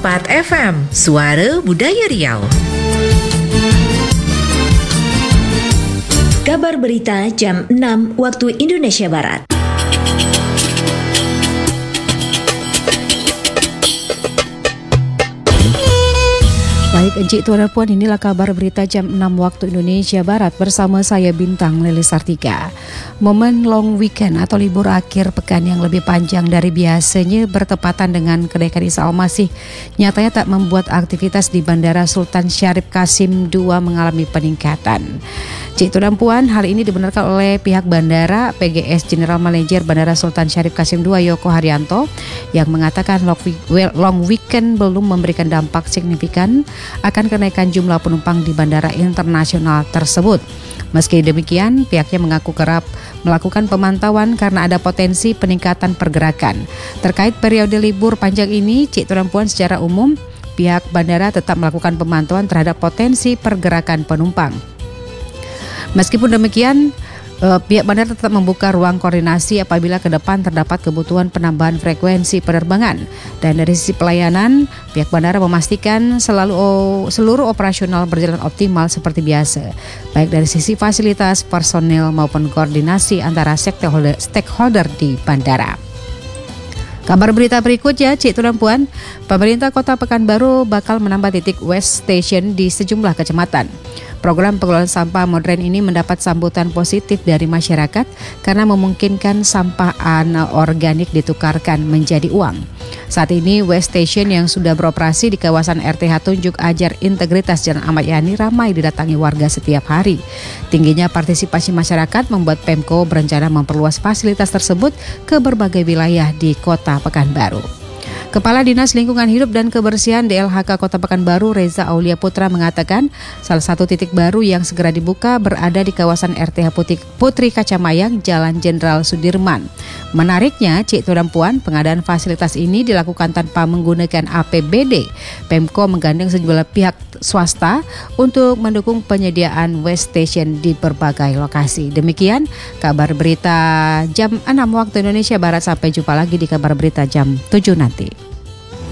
101,4 FM, Suara Budaya Riau. Kabar berita jam 6 waktu Indonesia Barat. Baik Encik Tuan dan Puan, inilah kabar berita jam 6 waktu Indonesia Barat bersama saya Bintang Lelis Sartika. Momen long weekend atau libur akhir pekan yang lebih panjang dari biasanya bertepatan dengan kenaikan Isa Al-Masih nyatanya tak membuat aktivitas di Bandara Sultan Syarif Qasim II mengalami peningkatan. Encik Tuan dan Puan, hal ini dibenarkan oleh pihak bandara PGS General Manager Bandara Sultan Syarif Qasim II Yoko Haryanto yang mengatakan long weekend belum memberikan dampak signifikan akan kenaikan jumlah penumpang di bandara internasional tersebut. Meski demikian, pihaknya mengaku kerap melakukan pemantauan karena ada potensi peningkatan pergerakan. Terkait periode libur panjang ini, Cik Tuan Puan, secara umum pihak bandara tetap melakukan pemantauan terhadap potensi pergerakan penumpang. Meskipun demikian, pihak bandara tetap membuka ruang koordinasi apabila ke depan terdapat kebutuhan penambahan frekuensi penerbangan. Dan dari sisi pelayanan, pihak bandara memastikan seluruh operasional berjalan optimal seperti biasa, baik dari sisi fasilitas, personel maupun koordinasi antara stakeholder di bandara. Kabar berita berikutnya, Cik Tuan dan Puan, pemerintah Kota Pekanbaru bakal menambah titik waste station di sejumlah kecamatan. Program pengelolaan sampah modern ini mendapat sambutan positif dari masyarakat karena memungkinkan sampah anorganik ditukarkan menjadi uang. Saat ini waste station yang sudah beroperasi di kawasan RTH Tunjuk Ajar Integritas Jalan Ahmad Yani ramai didatangi warga setiap hari. Tingginya partisipasi masyarakat membuat Pemko berencana memperluas fasilitas tersebut ke berbagai wilayah di Kota Pekanbaru. Kepala Dinas Lingkungan Hidup dan Kebersihan DLHK Kota Pekanbaru Reza Aulia Putra mengatakan salah satu titik baru yang segera dibuka berada di kawasan RTH Putri Kacamayang, Jalan Jenderal Sudirman. Menariknya, Cik Tuan dan Puan, pengadaan fasilitas ini dilakukan tanpa menggunakan APBD. Pemko menggandeng sejumlah pihak swasta untuk mendukung penyediaan waste station di berbagai lokasi. Demikian kabar berita jam 6 waktu Indonesia Barat. Sampai jumpa lagi di kabar berita jam 7 nanti.